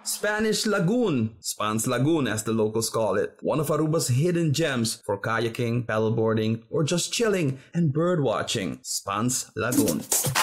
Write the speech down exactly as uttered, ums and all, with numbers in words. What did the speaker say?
Spanish Lagoon, Spans Lagoon as the locals call it, one of Aruba's hidden gems for kayaking, paddleboarding, or just chilling and bird watching. Spans Lagoon.